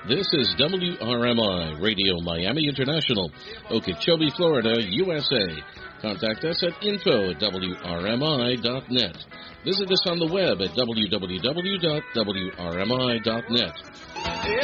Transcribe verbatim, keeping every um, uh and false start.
This is W R M I Radio Miami International, Okeechobee, Florida, U S A. Contact us at info at W R M I dot net. Visit us on the web at w w w dot w r m i dot net.